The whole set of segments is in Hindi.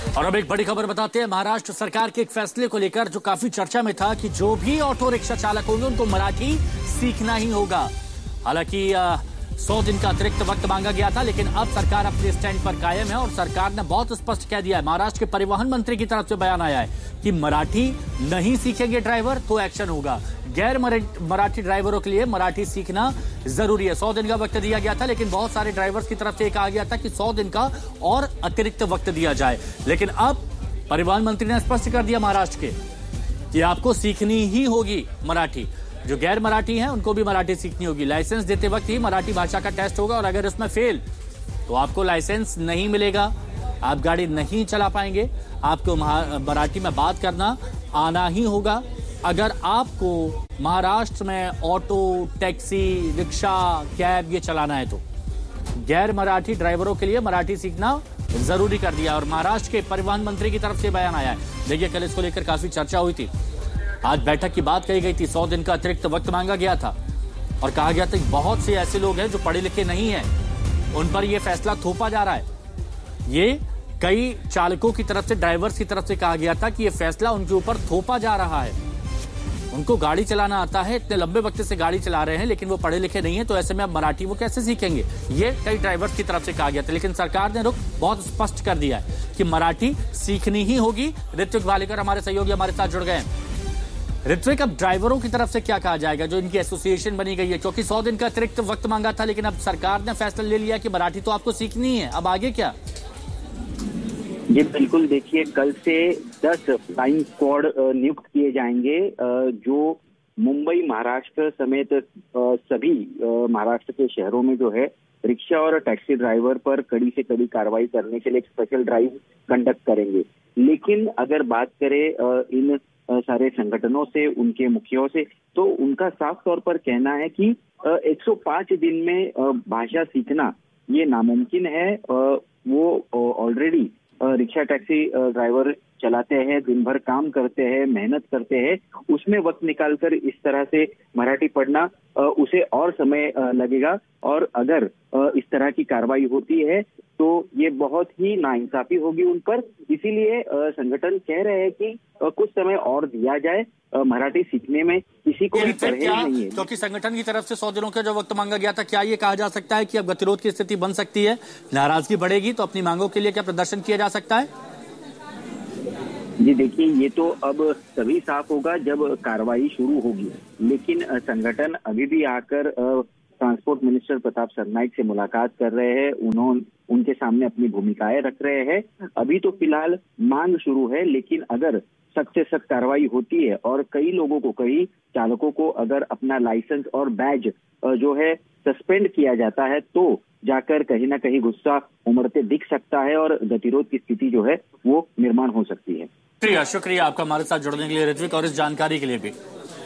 और अब एक बड़ी खबर बताते हैं। महाराष्ट्र सरकार के एक फैसले को लेकर जो काफी चर्चा में था कि जो भी ऑटो रिक्शा चालक होंगे उनको मराठी सीखना ही होगा। हालांकि 100 दिन का अतिरिक्त वक्त मांगा गया था, लेकिन अब सरकार अपने स्टैंड पर कायम है और सरकार ने बहुत स्पष्ट कह दिया है। महाराष्ट्र के परिवहन मंत्री की तरफ से बयान आया है कि मराठी नहीं सीखेंगे ड्राइवर तो एक्शन होगा। गैर मराठी ड्राइवरों के लिए मराठी सीखना जरूरी है। 100 दिन का वक्त दिया गया था, लेकिन बहुत सारे ड्राइवर्स की तरफ से कहा गया था कि 100 दिन का और अतिरिक्त वक्त दिया जाए। लेकिन अब परिवहन मंत्री ने स्पष्ट कर दिया महाराष्ट्र के कि आपको सीखनी ही होगी मराठी। जो गैर मराठी हैं उनको भी मराठी सीखनी होगी। लाइसेंस देते वक्त ही मराठी भाषा का टेस्ट होगा और अगर उसमें फेल तो आपको लाइसेंस नहीं मिलेगा, आप गाड़ी नहीं चला पाएंगे। आपको मराठी में बात करना आना ही होगा। अगर आपको महाराष्ट्र में ऑटो, टैक्सी, रिक्शा, कैब ये चलाना है तो गैर मराठी ड्राइवरों के लिए मराठी सीखना जरूरी कर दिया। और महाराष्ट्र के परिवहन मंत्री की तरफ से बयान आया है। देखिए, कल इसको लेकर काफी चर्चा हुई थी। आज बैठक की बात कही गई थी। 100 दिन का अतिरिक्त वक्त मांगा गया था और कहा गया था कि बहुत से ऐसे लोग हैं जो पढ़े लिखे नहीं हैं, उन पर यह फैसला थोपा जा रहा है। ये कई चालकों की तरफ से, ड्राइवर्स की तरफ से कहा गया था कि यह फैसला उनके ऊपर थोपा जा रहा है। उनको गाड़ी चलाना आता है, इतने लंबे वक्त से गाड़ी चला रहे हैं, लेकिन वो पढ़े लिखे नहीं है, तो ऐसे में अब मराठी वो कैसे सीखेंगे? ये कई ड्राइवर्स की तरफ से कहा गया था, लेकिन सरकार ने रुख बहुत स्पष्ट कर दिया है कि मराठी सीखनी ही होगी। ऋत्विक वालेकर हमारे सहयोगी हमारे साथ जुड़ गए हैं। ऋत्विक, अब ड्राइवरों की तरफ से क्या कहा जाएगा जो इनकी एसोसिएशन बनी गई है? क्योंकि 100 दिन का अतिरिक्त वक्त मांगा था, लेकिन अब सरकार ने फैसला ले लिया कि मराठी तो आपको सीखनी है। अब आगे क्या? जी बिल्कुल, देखिए, कल से 10 फ्लाइंग स्क्वाड नियुक्त किए जाएंगे जो मुंबई, महाराष्ट्र समेत सभी महाराष्ट्र के शहरों में जो है रिक्शा और टैक्सी ड्राइवर पर कड़ी से कड़ी कार्रवाई करने के लिए एक स्पेशल ड्राइव कंडक्ट करेंगे। लेकिन अगर बात करें इन सारे संगठनों से, उनके मुखियों से, तो उनका साफ तौर पर कहना है कि 105 दिन में भाषा सीखना ये नामुमकिन है। वो ऑलरेडी रिक्शा टैक्सी ड्राइवर चलाते हैं, दिन भर काम करते हैं, मेहनत करते हैं, उसमें वक्त निकालकर इस तरह से मराठी पढ़ना उसे और समय लगेगा। और अगर इस तरह की कार्रवाई होती है तो ये बहुत ही नाइंसाफी होगी उन पर। इसीलिए संगठन कह रहे हैं कि कुछ समय और दिया जाए, मराठी सीखने में किसी को भी परहेज नहीं है। क्योंकि संगठन की तरफ से 100 दिनों का जो वक्त मांगा गया था, क्या ये कहा जा सकता है कि अब गतिरोध की स्थिति बन सकती है? नाराजगी बढ़ेगी तो अपनी मांगों के लिए क्या प्रदर्शन किया जा सकता है? जी देखिए, ये तो अब तभी साफ होगा जब कार्रवाई शुरू होगी। लेकिन संगठन अभी भी आकर ट्रांसपोर्ट मिनिस्टर प्रताप सरनाइक से मुलाकात कर रहे हैं। उनके सामने अपनी भूमिकाएं रख रहे हैं। अभी तो फिलहाल मांग शुरू है, लेकिन अगर सख्त से सख्त कार्रवाई होती है और कई लोगों को, कई चालकों को अगर अपना लाइसेंस और बैज जो है सस्पेंड किया जाता है तो जाकर कहीं ना कहीं गुस्सा उमड़ते दिख सकता है और गतिरोध की स्थिति जो है वो निर्माण हो सकती है। शुक्रिया आपका हमारे साथ जुड़ने के लिए ऋत्विक, और इस जानकारी के लिए भी।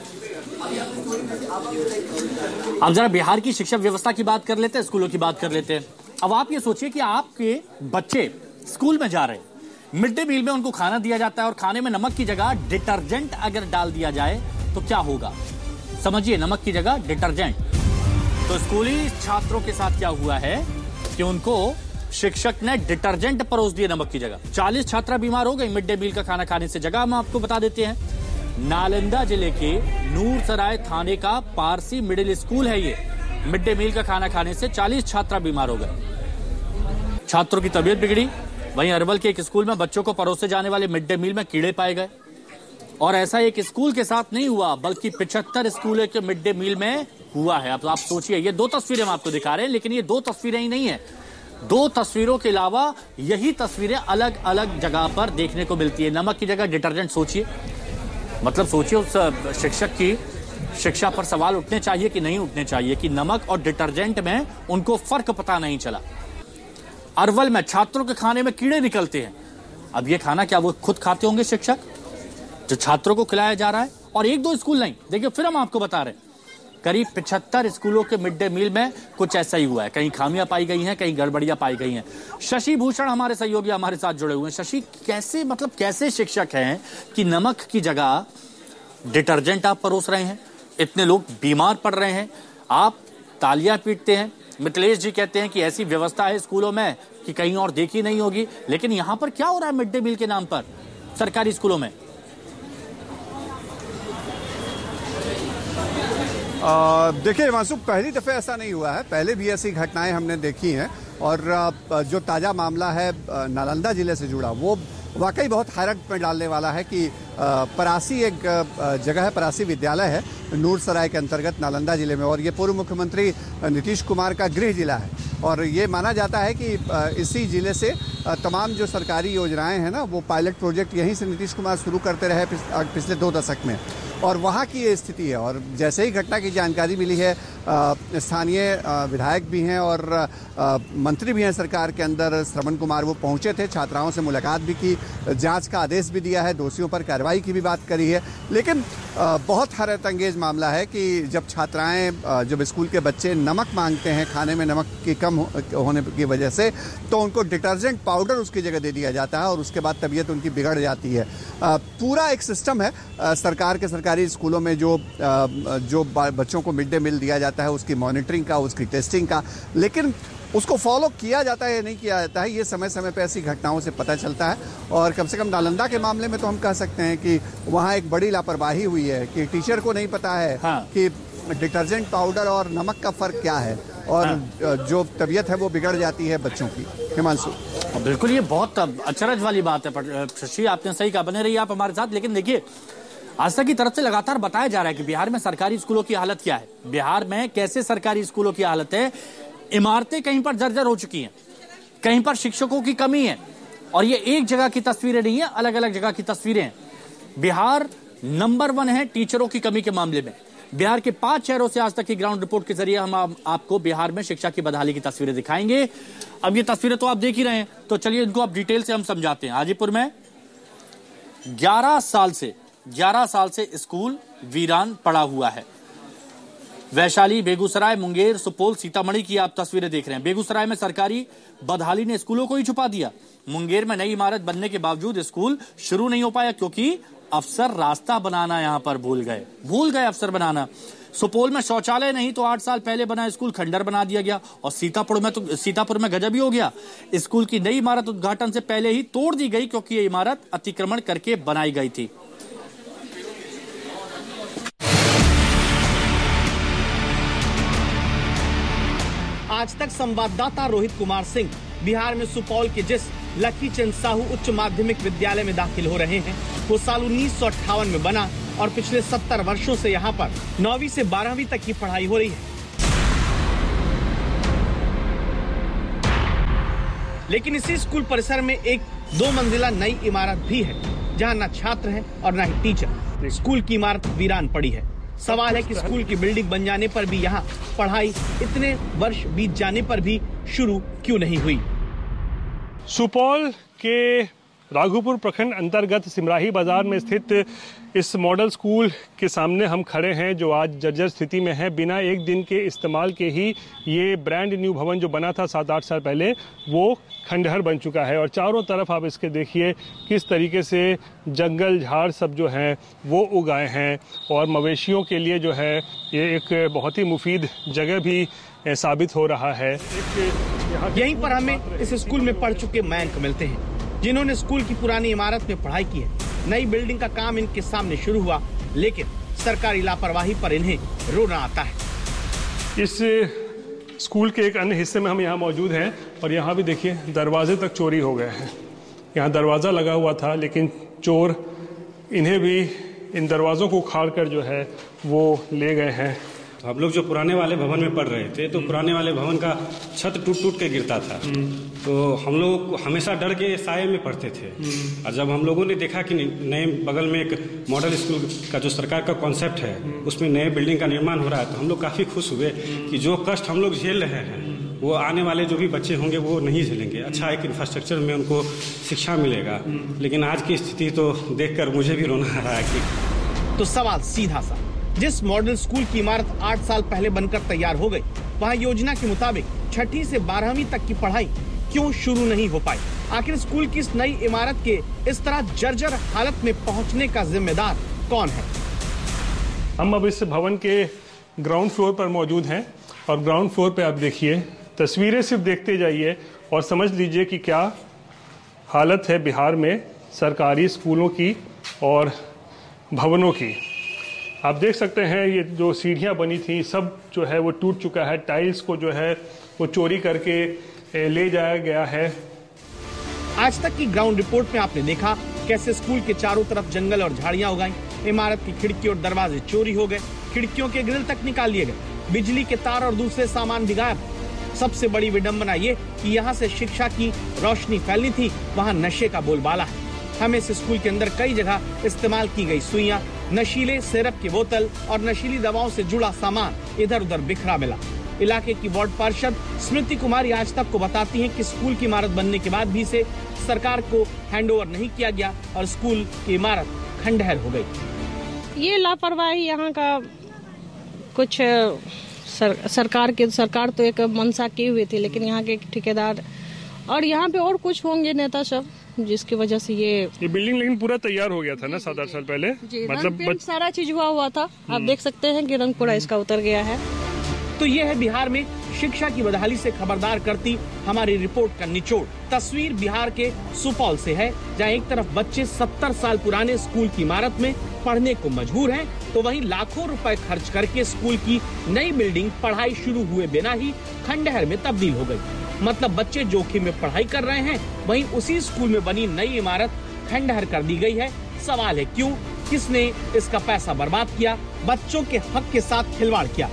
अब जरा बिहार की शिक्षा व्यवस्था की बात कर लेते हैं, स्कूलों की बात कर लेते हैं। अब आप ये सोचिए कि आपके बच्चे स्कूल में जा रहे हैं, मिड डे मील में उनको खाना दिया जाता है और खाने में नमक की जगह डिटर्जेंट अगर डाल दिया जाए तो क्या होगा? समझिए, नमक की जगह डिटर्जेंट। तो स्कूली छात्रों के साथ क्या हुआ है कि उनको शिक्षक ने डिटर्जेंट परोस दिए नमक की जगह। 40 छात्रा बीमार हो गई मिड डे मील का खाना खाने से। जगह हम आपको बता देते हैं, नालंदा जिले के नूरसराय थाने का पारसी मिडिल स्कूल है ये। मिड डे मील का खाना खाने से 40 छात्रा बीमार हो गए, छात्रों की तबीयत बिगड़ी। वहीं अरवल के एक स्कूल में बच्चों को परोसे जाने वाले मिड डे मील में कीड़े पाए गए। और ऐसा एक स्कूल के साथ नहीं हुआ, बल्कि 75 स्कूलों के मिड डे मील में हुआ है। अब आप सोचिए, ये 2 तस्वीरें हम आपको दिखा रहे हैं, लेकिन ये 2 तस्वीरें ही नहीं है। 2 तस्वीरों के अलावा यही तस्वीरें अलग अलग जगह पर देखने को मिलती है। नमक की जगह डिटर्जेंट। सोचिए, मतलब सोचिए, उस शिक्षक की शिक्षा पर सवाल उठने चाहिए कि नहीं उठने चाहिए कि नमक और डिटर्जेंट में उनको फर्क पता नहीं चला। अरवल में छात्रों के खाने में कीड़े निकलते हैं। अब ये खाना क्या वो खुद खाते होंगे शिक्षक जो छात्रों को खिलाया जा रहा है? और 1-2 स्कूल नहीं, देखिए फिर हम आपको बता रहे हैं, करीब 75 स्कूलों के मिड डे मील में कुछ ऐसा ही हुआ है। कहीं खामियां पाई गई हैं, कहीं गड़बड़ियां पाई गई हैं। शशि भूषण हमारे सहयोगी हमारे साथ जुड़े हुए हैं। शशि, कैसे शिक्षक हैं कि नमक की जगह डिटर्जेंट आप परोस रहे हैं? इतने लोग बीमार पड़ रहे हैं, आप तालियां पीटते हैं, मिथिलेश जी कहते हैं कि ऐसी व्यवस्था है स्कूलों में कि कहीं और देखी नहीं होगी, लेकिन यहां पर क्या हो रहा है मिड डे मील के नाम पर सरकारी स्कूलों में? देखिए हिमांशु, पहली दफे ऐसा नहीं हुआ है, पहले भी ऐसी घटनाएं हमने देखी हैं। और जो ताज़ा मामला है नालंदा जिले से जुड़ा, वो वाकई बहुत हैरत में डालने वाला है कि परासी एक जगह है, परासी विद्यालय है नूरसराय के अंतर्गत नालंदा जिले में, और ये पूर्व मुख्यमंत्री नीतीश कुमार का गृह जिला है। और ये माना जाता है कि इसी जिले से तमाम जो सरकारी योजनाएं हैं ना, वो पायलट प्रोजेक्ट यहीं से नीतीश कुमार शुरू करते रहे पिछले 2 दशक में, और वहाँ की ये स्थिति है। और जैसे ही घटना की जानकारी मिली है, स्थानीय विधायक भी हैं और मंत्री भी हैं सरकार के अंदर, श्रवण कुमार, वो पहुंचे थे, छात्राओं से मुलाकात भी की, जांच का आदेश भी दिया है, दोषियों पर कार्रवाई की भी बात करी है। लेकिन बहुत हैरत अंगेज मामला है कि जब छात्राएं, जब स्कूल के बच्चे नमक मांगते हैं, खाने में नमक की कम होने की वजह से, तो उनको डिटर्जेंट पाउडर उसकी जगह दे दिया जाता है और उसके बाद तबीयत उनकी बिगड़ जाती है। पूरा एक सिस्टम है सरकार के सरकारी स्कूलों में जो बच्चों को मिड डे मील दिया जाता है, उसकी मॉनिटरिंग का, उसकी टेस्टिंग का, लेकिन उसको फॉलो किया जाता है या नहीं किया जाता है, ये समय समय पर ऐसी घटनाओं से पता चलता है। और कम से कम नालंदा के मामले में तो हम कह सकते हैं कि वहाँ एक बड़ी लापरवाही हुई है कि टीचर को नहीं पता है कि डिटर्जेंट पाउडर और नमक का फर्क क्या है, और जो तबीयत है वो बिगड़ जाती है बच्चों की। हिमांशु, बिल्कुल, ये बहुत अचरज वाली बात है शशि, आपने सही कहा। बने रहिए आप हमारे साथ। लेकिन देखिए, आस्था की तरफ से लगातार बताया जा रहा है कि बिहार में सरकारी स्कूलों की हालत क्या है, बिहार में कैसे सरकारी स्कूलों की हालत है। इमारतें कहीं पर जर्जर हो चुकी हैं, कहीं पर शिक्षकों की कमी है, और ये एक जगह की तस्वीरें नहीं है, अलग अलग जगह की तस्वीरें हैं। बिहार नंबर 1 है टीचरों की कमी के मामले में। बिहार के 5 शहरों से आज तक की ग्राउंड रिपोर्ट के जरिए हम आपको बिहार में शिक्षा की बदहाली की तस्वीरें दिखाएंगे। अब ये तस्वीरें तो आप देख ही रहे हैं, तो चलिए इनको अब डिटेल से हम समझाते हैं। हाजीपुर में 11 साल से स्कूल वीरान पड़ा हुआ है। वैशाली, बेगूसराय, मुंगेर, सुपौल, सीतामढ़ी की आप तस्वीरें देख रहे हैं। बेगूसराय में सरकारी बदहाली ने स्कूलों को ही छुपा दिया। मुंगेर में नई इमारत बनने के बावजूद स्कूल शुरू नहीं हो पाया क्योंकि अफसर रास्ता बनाना यहां पर भूल गए अफसर बनाना। सुपौल में शौचालय नहीं तो 8 साल पहले बना स्कूल खंडर बना दिया गया। और सीतापुर में गजब ही हो गया, स्कूल की नई इमारत उद्घाटन से पहले ही तोड़ दी गई क्योंकि ये इमारत अतिक्रमण करके बनाई गई थी। आज तक संवाददाता रोहित कुमार सिंह बिहार में सुपौल के जिस लखीचंद साहू उच्च माध्यमिक विद्यालय में दाखिल हो रहे हैं, वो साल 1958 में बना और पिछले 70 वर्षों से यहाँ पर 9वीं से 12वीं तक की पढ़ाई हो रही है। लेकिन इसी स्कूल परिसर में एक 2 मंजिला नई इमारत भी है, जहाँ न छात्र है और न ही टीचर। स्कूल की इमारत वीरान पड़ी है। सवाल है कि स्कूल की बिल्डिंग बन जाने पर भी यहाँ पढ़ाई इतने वर्ष बीत जाने पर भी शुरू क्यों नहीं हुई। सुपौल के राघोपुर प्रखंड अंतर्गत सिमराही बाजार में स्थित इस मॉडल स्कूल के सामने हम खड़े हैं, जो आज जर्जर स्थिति में है। बिना एक दिन के इस्तेमाल के ही ये ब्रांड न्यू भवन जो बना था 7-8 साल पहले, वो खंडहर बन चुका है। और चारों तरफ आप इसके देखिए किस तरीके से जंगल झाड़ सब जो हैं वो उगाए हैं, और मवेशियों के लिए जो है ये एक बहुत ही मुफीद जगह भी साबित हो रहा है। यहीं पर हमें इस स्कूल में पढ़ चुके मयंक मिलते हैं, जिन्होंने स्कूल की पुरानी इमारत में पढ़ाई की है। नई बिल्डिंग का काम इनके सामने शुरू हुआ, लेकिन सरकारी लापरवाही पर इन्हें रोना आता है। इस स्कूल के एक अन्य हिस्से में हम यहाँ मौजूद हैं, और यहाँ भी देखिए दरवाजे तक चोरी हो गए हैं। यहाँ दरवाज़ा लगा हुआ था, लेकिन चोर इन्हें भी इन दरवाज़ों को उखाड़ कर जो है वो ले गए हैं। हम लोग जो पुराने वाले भवन में पढ़ रहे थे, तो पुराने वाले भवन का छत टूट के गिरता था, तो हम लोग हमेशा डर के साये में पढ़ते थे। और जब हम लोगों ने देखा कि नए बगल में एक मॉडल स्कूल का जो सरकार का कॉन्सेप्ट है, उसमें नए बिल्डिंग का निर्माण हो रहा है, तो हम लोग काफ़ी खुश हुए कि जो कष्ट हम लोग झेल रहे हैं वो आने वाले जो भी बच्चे होंगे वो नहीं झेलेंगे। अच्छा एक इंफ्रास्ट्रक्चर में उनको शिक्षा मिलेगा। लेकिन आज की स्थिति तो देखकर मुझे भी रोना आ रहा है कि तो सवाल सीधा सा, जिस मॉडल स्कूल की इमारत 8 साल पहले बनकर तैयार हो गई, वहाँ योजना के मुताबिक 6ठी से 12वीं तक की पढ़ाई क्यों शुरू नहीं हो पाई? आखिर स्कूल की इस नई इमारत के इस तरह जर्जर हालत में पहुँचने का जिम्मेदार कौन है? हम अब इस भवन के ग्राउंड फ्लोर पर मौजूद हैं, और ग्राउंड फ्लोर पे आप देखिए, तस्वीरें सिर्फ देखते जाइए और समझ लीजिए कि क्या हालत है बिहार में सरकारी स्कूलों की और भवनों की। आप देख सकते हैं ये जो सीढ़ियां बनी थी सब जो है वो टूट चुका है, टाइल्स को जो है वो चोरी करके ले जाया गया है। आज तक की ग्राउंड रिपोर्ट में आपने देखा कैसे स्कूल के चारों तरफ जंगल और झाड़ियां उगाई, इमारत की खिड़की और दरवाजे चोरी हो गए, खिड़कियों के ग्रिल तक निकाल लिए गए, बिजली के तार और दूसरे सामान भी गायब। सबसे बड़ी विडंबना ये कि यहाँ से शिक्षा की रोशनी फैलनी थी, वहाँ नशे का बोलबाला है। हमें इस स्कूल के अंदर कई जगह इस्तेमाल की गई सुइयां, नशीले सिरप की बोतल और नशीली दवाओं से जुड़ा सामान इधर उधर बिखरा मिला। इलाके की वार्ड पार्षद स्मृति कुमारी आज तक को बताती हैं कि स्कूल की इमारत बनने के बाद भी इसे सरकार को हैंडओवर नहीं किया गया और स्कूल की इमारत खंडहर हो गई। ये लापरवाही यहाँ का कुछ सरकार तो एक मंशा की हुई थी, लेकिन यहाँ के ठेकेदार और यहाँ पे और कुछ होंगे नेता सब, जिसकी वजह से ये बिल्डिंग लेकिन पूरा तैयार हो गया था ना 7-8 साल पहले। मतलब सारा चीज हुआ था। आप देख सकते हैं कि रंग पूरा इसका उतर गया है। तो ये है बिहार में शिक्षा की बदहाली से खबरदार करती हमारी रिपोर्ट का निचोड़। तस्वीर बिहार के सुपौल से है, जहाँ एक तरफ बच्चे 70 साल पुराने स्कूल की इमारत में पढ़ने को मजबूर हैं, तो वहीं लाखों रुपए खर्च करके स्कूल की नई बिल्डिंग पढ़ाई शुरू हुए बिना ही खंडहर में तब्दील हो गई। मतलब बच्चे जोखिम में पढ़ाई कर रहे हैं, वहीं उसी स्कूल में बनी नई इमारत खंडहर कर दी गई है। सवाल है क्यों, किसने इसका पैसा बर्बाद किया, बच्चों के हक के साथ खिलवाड़ किया?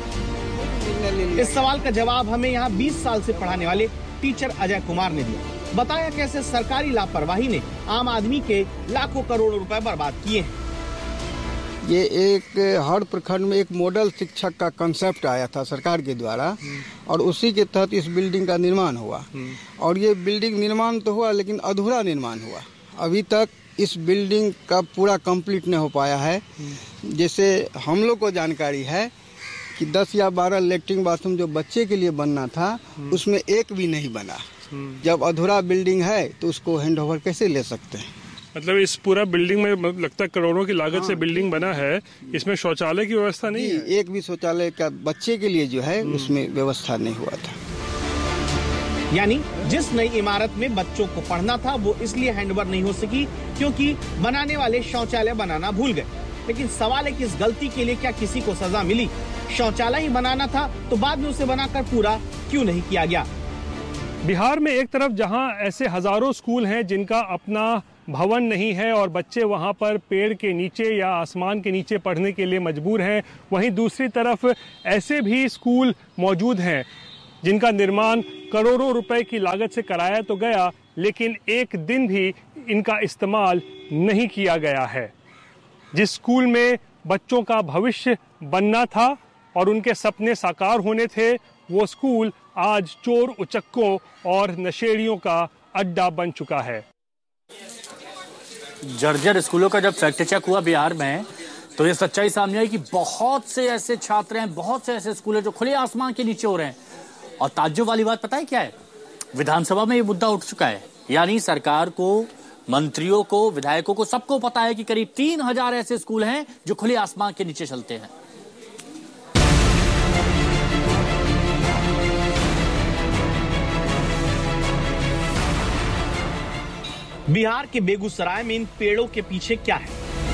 इस सवाल का जवाब हमें यहाँ 20 साल से पढ़ाने वाले टीचर अजय कुमार ने दिया। बताया कैसे सरकारी लापरवाही ने आम आदमी के लाखों करोड़ों रुपए बर्बाद किए हैं। ये एक हर प्रखंड में एक मॉडल शिक्षक का कंसेप्ट आया था सरकार के द्वारा, और उसी के तहत इस बिल्डिंग का निर्माण हुआ। और ये बिल्डिंग निर्माण तो हुआ लेकिन अधूरा निर्माण हुआ। अभी तक इस बिल्डिंग का पूरा कंप्लीट नहीं हो पाया है। जैसे हम लोग को जानकारी है कि 10 या 12 लैट्रिन बाथरूम जो बच्चे के लिए बनना था, उसमें एक भी नहीं बना। जब अधूरा बिल्डिंग है तो उसको हैंड ओवर कैसे ले सकते हैं? मतलब इस पूरा बिल्डिंग में लगता है करोड़ों की लागत से बिल्डिंग बना है, इसमें शौचालय की व्यवस्था नहीं है। एक भी शौचालय का बच्चे के लिए जो है उसमें व्यवस्था नहीं हुआ था। यानी जिस नई इमारत में बच्चों को पढ़ना था वो इसलिए हैंडओवर नहीं हो सकी क्योंकि बनाने वाले शौचालय बनाना भूल गए। लेकिन सवाल है कि इस गलती के लिए क्या किसी को सजा मिली? शौचालय ही बनाना था तो बाद में उसे बनाकर पूरा क्यों नहीं किया गया? बिहार में एक तरफ जहां ऐसे हजारों स्कूल हैं जिनका अपना भवन नहीं है और बच्चे वहां पर पेड़ के नीचे या आसमान के नीचे पढ़ने के लिए मजबूर हैं, वहीं दूसरी तरफ ऐसे भी स्कूल मौजूद हैं जिनका निर्माण करोड़ों रुपए की लागत से कराया तो गया, लेकिन एक दिन भी इनका इस्तेमाल नहीं किया गया है। जिस स्कूल में बच्चों का भविष्य बनना था और उनके सपने साकार होने थे, वो स्कूल आज चोर उचक्कों और नशेड़ियों का अड्डा बन चुका है। जर्जर स्कूलों का जब फैक्ट चेक हुआ बिहार में, तो ये सच्चाई सामने आई कि बहुत से ऐसे छात्र हैं, बहुत से ऐसे स्कूल हैं जो खुले आसमान के नीचे हो रहे हैं। और ताज्जुब वाली बात पता है क्या है? विधानसभा में ये मुद्दा उठ चुका है। यानी सरकार को, मंत्रियों को, विधायकों को, सबको पता है कि करीब 3000 ऐसे स्कूल हैं जो खुले आसमान के नीचे चलते हैं। बिहार के बेगूसराय में इन पेड़ों के पीछे क्या है?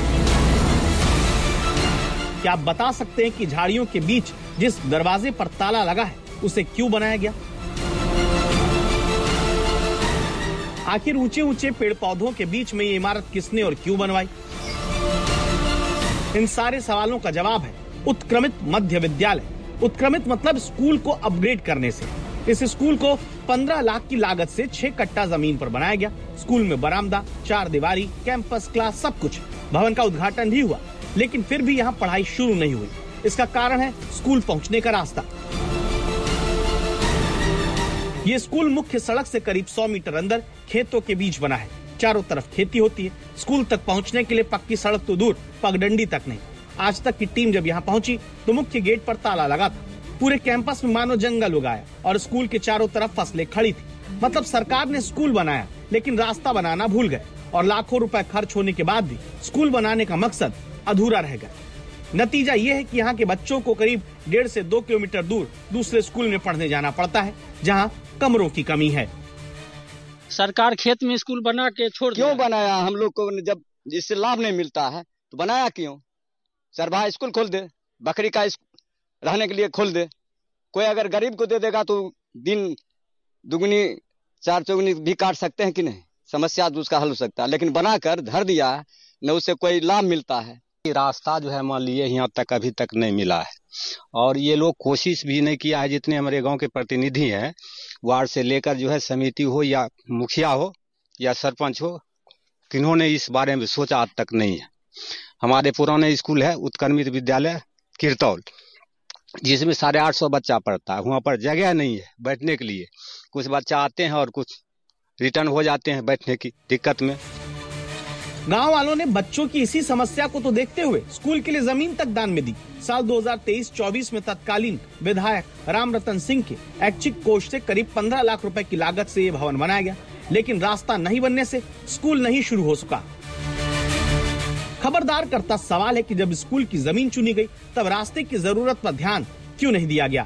क्या आप बता सकते हैं कि झाड़ियों के बीच जिस दरवाजे पर ताला लगा है उसे क्यों बनाया गया? आखिर ऊंचे ऊंचे पेड़ पौधों के बीच में ये इमारत किसने और क्यों बनवाई? इन सारे सवालों का जवाब है उत्क्रमित मध्य विद्यालय। उत्क्रमित मतलब स्कूल को अपग्रेड करने से। इस स्कूल को 15 लाख की लागत से 6 कट्टा जमीन पर बनाया गया। स्कूल में बरामदा, 4 दीवारी, कैंपस, क्लास, सब कुछ। भवन का उद्घाटन भी हुआ, लेकिन फिर भी यहाँ पढ़ाई शुरू नहीं हुई। इसका कारण है स्कूल पहुँचने का रास्ता। ये स्कूल मुख्य सड़क से करीब 100 मीटर अंदर खेतों के बीच बना है। चारों तरफ खेती होती है। स्कूल तक पहुँचने के लिए पक्की सड़क तो दूर, पगडंडी तक नहीं। आज तक की टीम जब यहाँ पहुंची तो मुख्य गेट पर ताला लगा था। पूरे कैंपस में मानो जंगल उगाया और स्कूल के चारों तरफ फसलें खड़ी थी। मतलब सरकार ने स्कूल बनाया लेकिन रास्ता बनाना भूल गए और लाखों रुपए खर्च होने के बाद भी स्कूल बनाने का मकसद अधूरा रह गया। नतीजा ये है कि यहाँ के बच्चों को करीब 1.5 से 2 किलोमीटर दूर दूसरे स्कूल में पढ़ने जाना पड़ता है, जहाँ कमरों की कमी है। सरकार खेत में स्कूल बना के छोड़ क्यों बनाया? हम लोग को जब इससे लाभ नहीं मिलता है तो बनाया क्यों? सरवा स्कूल खोल दे, बकरी का रहने के लिए खोल दे। कोई अगर गरीब को दे देगा तो दिन दुगनी चार चौगुनी भी काट सकते हैं कि नहीं, समस्या उसका हल हो सकता है। लेकिन बनाकर धर दिया है, न उससे कोई लाभ मिलता है। रास्ता जो है मान लिए यहाँ तक अभी तक नहीं मिला है, और ये लोग कोशिश भी नहीं किया है। जितने हमारे गांव के प्रतिनिधि हैं, वार्ड से लेकर जो है समिति हो या मुखिया हो या सरपंच हो, किन्होंने इस बारे में सोचा आज तक नहीं है। हमारे पुराने स्कूल है उत्क्रमित विद्यालय किरतौल, जिसमें 850 बच्चा पढ़ता है। वहाँ पर जगह नहीं है बैठने के लिए। कुछ बच्चा आते हैं और कुछ रिटर्न हो जाते हैं बैठने की दिक्कत में। गांव वालों ने बच्चों की इसी समस्या को तो देखते हुए स्कूल के लिए जमीन तक दान में दी। साल 2023-24 में तत्कालीन विधायक राम रतन सिंह के ऐच्छिक कोष से करीब 15 लाख रुपए की लागत से ये भवन बनाया गया, लेकिन रास्ता नहीं बनने से स्कूल नहीं शुरू हो सका। खबरदार करता सवाल है कि जब स्कूल की जमीन चुनी गई, तब रास्ते की जरूरत पर ध्यान क्यों नहीं दिया गया।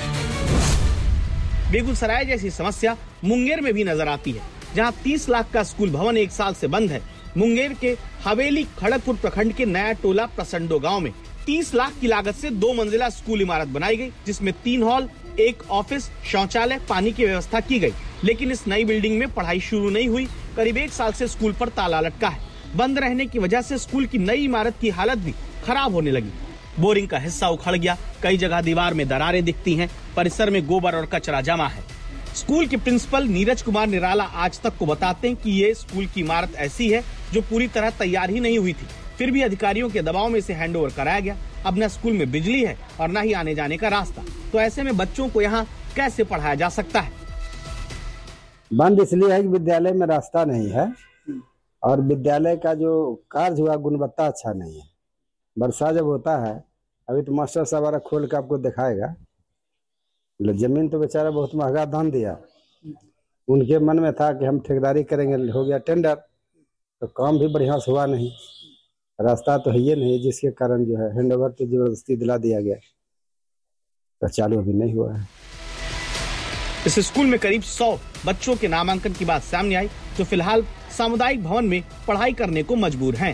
बेगूसराय जैसी समस्या मुंगेर में भी नजर आती है, जहां 30 लाख का स्कूल भवन 1 साल से बंद है। मुंगेर के हवेली खड़गपुर प्रखंड के नया टोला प्रसंडो गांव में 30 लाख की लागत से 2 मंजिला स्कूल इमारत बनाई गई, जिसमें 3 हॉल, 1 ऑफिस, शौचालय, पानी की व्यवस्था की गई। लेकिन इस नई बिल्डिंग में पढ़ाई शुरू नहीं हुई। करीब 1 साल से स्कूल पर ताला लटका है। बंद रहने की वजह से स्कूल की नई इमारत की हालत भी खराब होने लगी। बोरिंग का हिस्सा उखड़ गया, कई जगह दीवार में दरारें दिखती हैं, परिसर में गोबर और कचरा जमा है। स्कूल के प्रिंसिपल नीरज कुमार निराला आज तक को बताते हैं कि ये स्कूल की इमारत ऐसी है जो पूरी तरह तैयार ही नहीं हुई थी, फिर भी अधिकारियों के दबाव में इसे हैंडओवर कराया गया। अब न स्कूल में बिजली है और न ही आने जाने का रास्ता, तो ऐसे में बच्चों को यहाँ कैसे पढ़ाया जा सकता है? बंद इसलिए है कि विद्यालय में रास्ता नहीं है और विद्यालय का जो कार्य हुआ गुणवत्ता अच्छा नहीं है। वर्षा जब होता है, अभी तो मास्टर साहब खोल के आपको दिखाएगा, जमीन तो बेचारा बहुत महंगा दाम दिया। उनके मन में था कि हम ठेकेदारी करेंगे, हो गया टेंडर, तो काम भी बढ़िया से हुआ नहीं, रास्ता तो है ये नहीं, जिसके कारण जो है हैंडओवर तो जबरदस्ती दिला दिया गया, तो चालू अभी नहीं हुआ है। इस स्कूल में करीब 100 बच्चों के नामांकन की बात सामने आई, जो फिलहाल सामुदायिक भवन में पढ़ाई करने को मजबूर हैं।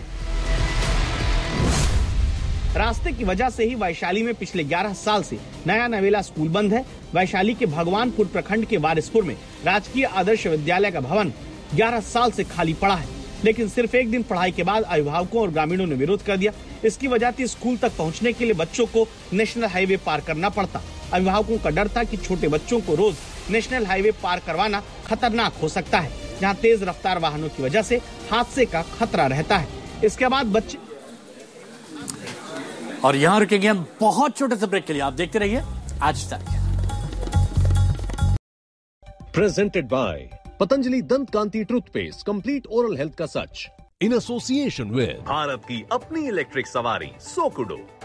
रास्ते की वजह से ही वैशाली में पिछले 11 साल से नया नवेला स्कूल बंद है। वैशाली के भगवानपुर प्रखंड के वारिसपुर में राजकीय आदर्श विद्यालय का भवन 11 साल से खाली पड़ा है, लेकिन सिर्फ एक दिन पढ़ाई के बाद अभिभावकों और ग्रामीणों ने विरोध कर दिया। इसकी वजह थी स्कूल तक पहुंचने के लिए बच्चों को नेशनल हाईवे पार करना पड़ता। अभिभावकों का डर था कि छोटे बच्चों को रोज नेशनल हाईवे पार करवाना खतरनाक हो सकता है, जहां तेज रफ्तार वाहनों की वजह से हादसे का खतरा रहता है। इसके बाद बच्चे और यहां रुकेंगे हम बहुत छोटे से ब्रेक के लिए। आप देखते रहिए आज तक। प्रेजेंटेड बाय पतंजलि दंत कांति टूथपेस्ट, कंप्लीट ओरल हेल्थ का सच, इन एसोसिएशन विद भारत की अपनी इलेक्ट्रिक सवारी सोकुडो।